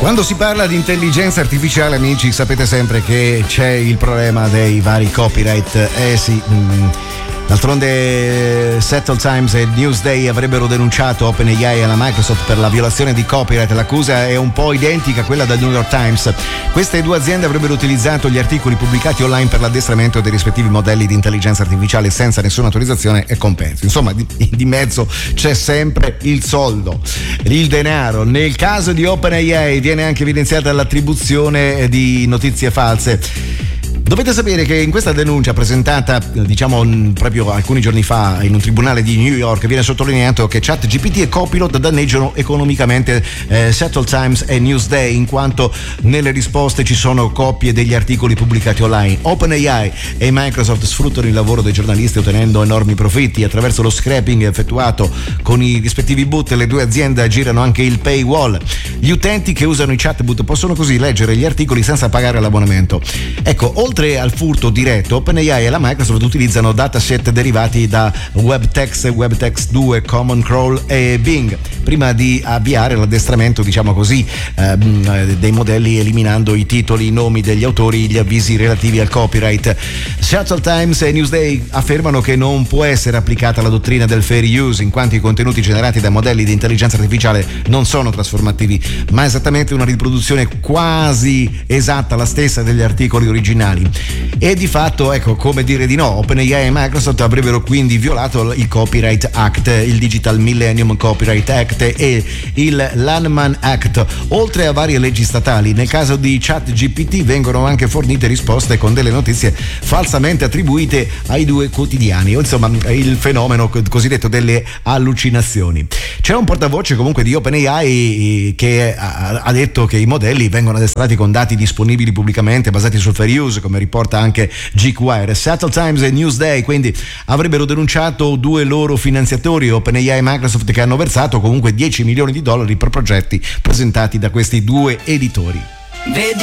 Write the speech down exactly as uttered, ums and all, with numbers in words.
Quando si parla di intelligenza artificiale, amici, sapete sempre che c'è il problema dei vari copyright. Eh sì, mh, d'altronde Seattle Times e Newsday avrebbero denunciato OpenAI alla Microsoft per la violazione di copyright. L'accusa è un po' identica a quella del New York Times. Queste due aziende avrebbero utilizzato gli articoli pubblicati online per l'addestramento dei rispettivi modelli di intelligenza artificiale senza nessuna autorizzazione e compenso. Insomma, di, di mezzo c'è sempre il soldo, il denaro. Nel caso di OpenAI viene anche evidenziata l'attribuzione di notizie false. Dovete sapere che in questa denuncia presentata, diciamo, proprio alcuni giorni fa in un tribunale di New York, viene sottolineato che ChatGPT e Copilot danneggiano economicamente eh, Seattle Times e Newsday, in quanto nelle risposte ci sono copie degli articoli pubblicati online. OpenAI e Microsoft sfruttano il lavoro dei giornalisti ottenendo enormi profitti attraverso lo scraping effettuato con i rispettivi bot. Le due aziende aggirano anche il paywall. Gli utenti che usano i chatbot possono così leggere gli articoli senza pagare l'abbonamento. Ecco, oltre al furto diretto, OpenAI e la Microsoft utilizzano dataset derivati da WebText, WebText due, Common Crawl e Bing prima di avviare l'addestramento, diciamo così, ehm, dei modelli, eliminando i titoli, i nomi degli autori, gli avvisi relativi al copyright. Seattle Times e Newsday affermano che non può essere applicata la dottrina del fair use, in quanto i contenuti generati da modelli di intelligenza artificiale non sono trasformativi, ma esattamente una riproduzione quasi esatta, la stessa, degli articoli originali. E di fatto, ecco, come dire di no, OpenAI e Microsoft avrebbero quindi violato il Copyright Act, il Digital Millennium Copyright Act e il Lanham Act, oltre a varie leggi statali. Nel caso di ChatGPT vengono anche fornite risposte con delle notizie falsamente attribuite ai due quotidiani, o insomma il fenomeno cosiddetto delle allucinazioni. C'è un portavoce comunque di OpenAI che ha detto che i modelli vengono addestrati con dati disponibili pubblicamente basati sul fair use, come riporta anche GeekWire. Seattle Times e Newsday quindi avrebbero denunciato due loro finanziatori, OpenAI e Microsoft, che hanno versato comunque dieci milioni di dollari per progetti presentati da questi due editori. Vedi